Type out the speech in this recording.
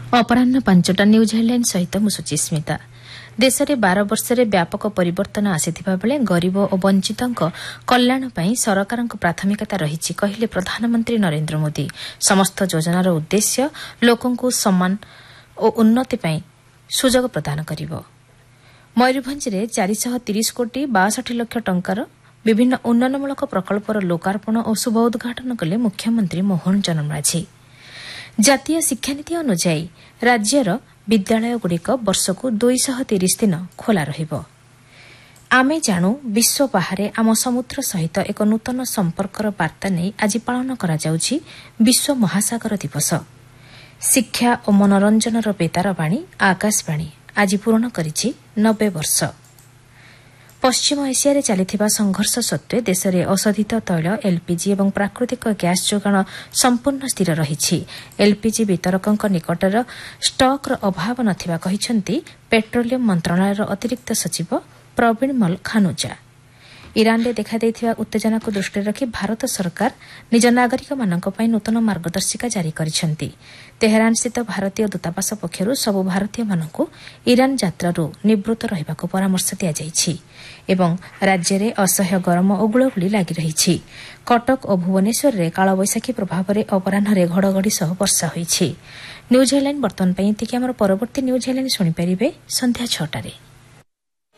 अपराह्न 5टा news headline सहित मु सुचिस्मिता। देश में 12 वर्ष में व्यापक परिवर्तन आसिथिबा बेले गरीब और वंचितों कल्याण पई सरकार प्राथमिकता रही कहले प्रधानमंत्री नरेंद्र मोदी। समस्त योजनार उद्देश्य लोकंकु सम्मान और उन्नति पई सुजोग प्रदान करिवो। मयूरभंज में 430 कोटी 62 लाख टंकार विभिन्न उन्नयनमूलक प्रकल्पर लोकार्पण और शुभ उद्घाटन कले मुख्यमंत्री मोहन चरण माझी। जातीय शिक्षानीति अनुसार राज्यर विद्यालयगुड़िक वर्षकु 230 दिन खोला रहिबो। आमे जानू विश्व बाहर आम समुद्र सहित एक नूतन संपर्कर वार्ता नहीं आज पालन करा जाउछि विश्व महासागर दिवस। शिक्षा और मनोरंजनर बेतार बाणी आकाशवाणी आज पूर्ण करिछि 90 वर्ष। पश्चिम एशिया चलिथिबा संघर्ष सत्वे देश में अशोधित तैल एलपीजी और प्राकृतिक गैस जोगाण संपूर्ण स्थिर रही। एलपीजी वितरकों निकटर स्टक्र अभाव नथिबा कहिसंती पेट्रोलियम मंत्रालयर अतिरिक्त सचिव प्रवीण मल खानुजा। ईरान में देखा उत्तेजना को दृष्टि रखी भारत सरकार निज नागरिक मानक पई नूतन मार्गदर्शिका जारी करिसेंती। तेहरान स्थित भारतीय दूतावास पक्षरु सबु भारतीय मानकु ईरान यात्रारू निवृत्त रहिबाको परामर्श दिया जाइछि एवं राज्य में असह्य गरम और गुळगुळी लागि रहिछि। कटक और भुवनेश्वर में कालबैशाखी प्रभाव में अपराह्न घड़घड़ी सह वर्षा होइछि। न्यूज हेडलाइन बर्तमान पई एतिकी। आमर परवर्ती न्यूज हेडलाइन सुनि परिबे संध्या 6टारे।